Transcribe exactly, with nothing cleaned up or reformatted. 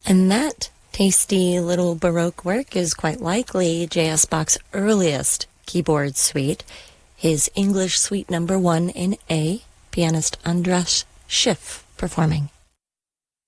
And that tasty little Baroque work is quite likely J S. Bach's earliest keyboard suite, his English Suite Number One in A, pianist Andras Schiff performing.